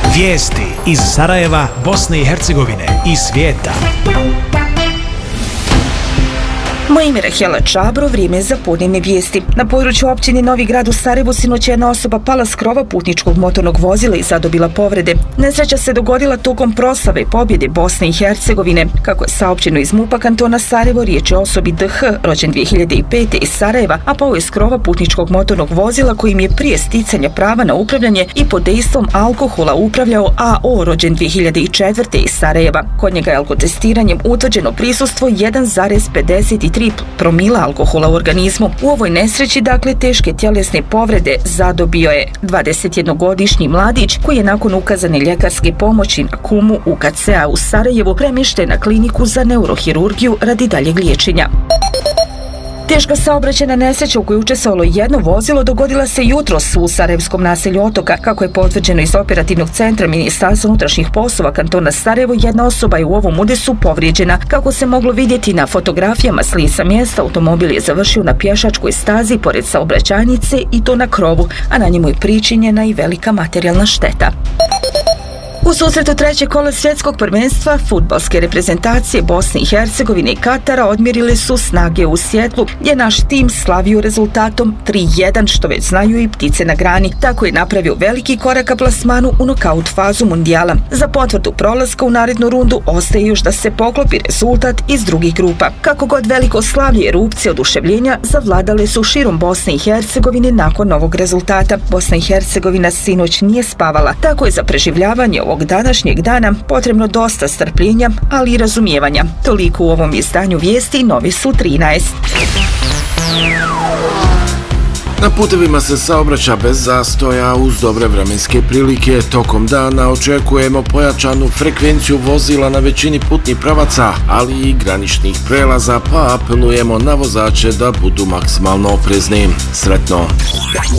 Vijesti iz Sarajeva, Bosne i Hercegovine i svijeta. Moje ime je Rahela Čabro, vrijeme je za podnevne vijesti. Na području općine Novi Grad u Sarajevu sinoć je jedna osoba pala s krova putničkog motornog vozila i zadobila povrede. Nesreća se dogodila tokom proslave pobjede Bosne i Hercegovine. Kako je saopćeno iz MUP-a kantona Sarajevo, riječ je o osobi DH, rođen 2005. iz Sarajeva, a pao je s krova putničkog motornog vozila kojim je prije sticanja prava na upravljanje i pod dejstvom alkohola upravljao AO, rođen 2004. iz Sarajeva. Kod njega je alkotestiranjem utvrđeno prisustvo 1,53 promila alkohola u organizmu. U ovoj nesreći, dakle, teške tjelesne povrede zadobio je 21-godišnji mladić koji je nakon ukazane ljekarske pomoći na KUM-u UKC-a u Sarajevu premješten na kliniku za neurohirurgiju radi daljeg liječenja. Teška saobraćajna nesreća u kojoj je učestvovalo jedno vozilo dogodila se jutros u sarajevskom naselju Otoka. Kako je potvrđeno iz operativnog centra Ministarstva unutrašnjih poslova kantona Sarajevo, jedna osoba je u ovom udesu povrijeđena. Kako se moglo vidjeti na fotografijama s lica mjesta, automobil je završio na pješačkoj stazi pored saobraćajnice i to na krovu, a na njemu je pričinjena i velika materijalna šteta. U susretu trećeg kola svjetskog prvenstva fudbalske reprezentacije Bosne i Hercegovine i Katara odmjerile su snage u Sjetlu, gdje je naš tim slavio rezultatom 3:1, što već znaju i ptice na grani. Tako je napravio veliki korak ka plasmanu u nokaut fazu mundijala. Za potvrdu prolaska u narednu rundu ostaje još da se poklopi rezultat iz drugih grupa. Kako god veliko slavlje i erupcije oduševljenja zavladale su širom Bosne i Hercegovine nakon ovog rezultata. Bosna i Hercegovina sinoć nije spavala, tako je za preživljavanje ovog današnjeg dana potrebno dosta strpljenja, ali i razumijevanja. Toliko u ovom izdanju vijesti, novi su 13. Na putevima se saobraća bez zastoja uz dobre vremenske prilike. Tokom dana očekujemo pojačanu frekvenciju vozila na većini putnih pravaca, ali i graničnih prelaza, pa apelujemo na vozače da budu maksimalno oprezni. Sretno!